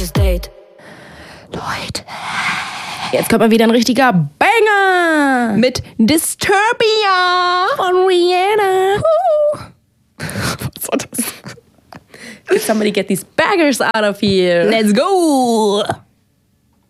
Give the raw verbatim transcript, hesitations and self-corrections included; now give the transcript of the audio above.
erstes Date. Leute, jetzt kommt mal wieder ein richtiger Banger mit Disturbia von Rihanna. Uh. Was war das? Somebody get these baggers out of here. Let's go!